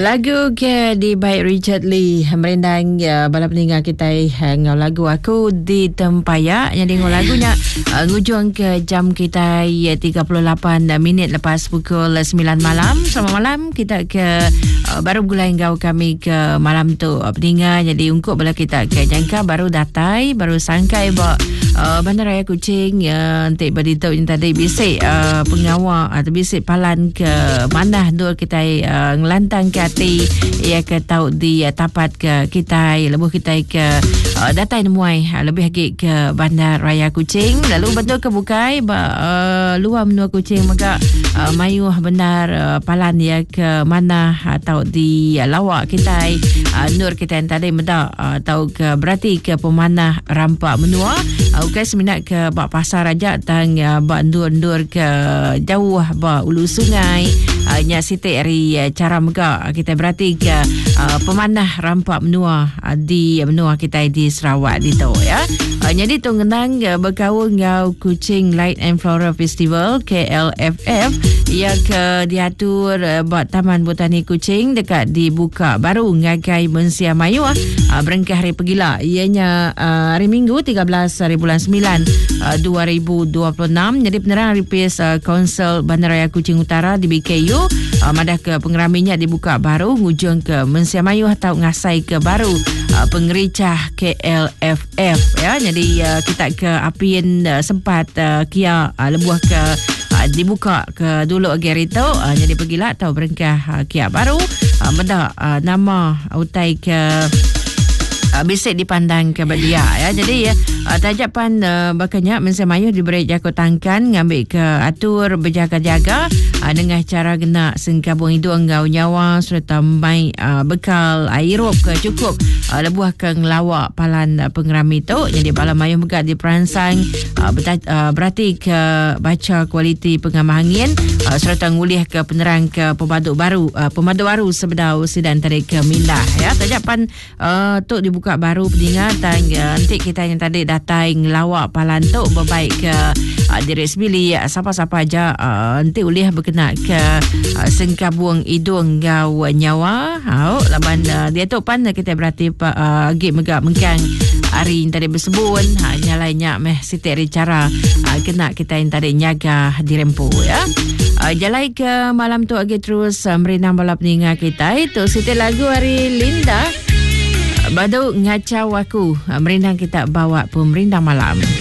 Lagu ke di baik Richard Lee merendang bala pendengar kita ngau lagu aku di tempayak yang dengar lagunya ngujung ke jam kita 38 minit lepas pukul 9 malam. Selamat malam kita ke baru gulai ngau kami ke malam tu pendengar. Jadi ungkup bala kita ke jangka baru datai baru sangkai Bandaraya Kuching nanti beritahu yang tadi bisik pengawal atau bisik palan ke mana dua kita ngelantang ke hati ia ke tahu di tapat ke kita lebuh kita ke datai nemuai lebih lagi ke Bandaraya Kuching lalu betul ke bukai luar menua Kuching maka mayuh benar palan ia ke mana tahu di lawak kita nur kita yang tadi mendak tahu ke berarti ke pemanah rampak menua ukai seminat ke bak pasar raja tang bak ndur-ndur ke jauh bak ulu sungai nya siti ari cara mega kita berarti ke pemanah rampak menua di menua kita di Sarawak di tu ya. Jadi tu ngenang berkawal ngau Kuching Light and Flora Festival KLFF ia ke diatur buat Taman Botani Kuching dekat dibuka baru ngagai Mensia Mayu berengkah hari pegila ianya hari Minggu 13 hari bulan 9 2026. Jadi penerangan ripis Konsel Bandaraya Kuching Utara di BKU madah ke pengeraminya dibuka baru ngujung ke Mensia Mayu atau ngasai ke baru pengericah KLFF ya. Jadi kita ke apian sempat kia lebuh ke dibuka ke dulu agari tu jadi pergilah tahu berengkah kia baru benda nama utai ke bisik dipandang ke dia ya. Jadi tajapan bakanya Mensia Mayu diberi jakutangkan ngambil ke atur berjaga-jaga dengan cara kena sengkabung hidung ngau nyawa serta mai bekal airup ke cukup lebuh ke ngelawak palan pengerami tu. Jadi bala Mayu megak diperansang berarti ke baca kualiti pengamah angin serta ngulih ke penerang ke pemadu baru sebedau sidan tarik ke mindah ya. Tajapan tu dibuka baru pendengar dan nanti kita yang tadi datang ngelawak palan tu berbaik ke diri sebili siapa-siapa aja nanti ulih berkena ke sengkabuang hidung ngau nyawa laban dia tu pan kita berarti agak megak mengkang hari yang tadi bersebut nyalainya meh siti cara kena kita yang tadi nyaga dirempu ya. Jalai ke malam tu agak terus merenang bala pendengar kita itu siti lagu hari Linda Badu Ngacau Aku merindang kita bawa pemerintah malam.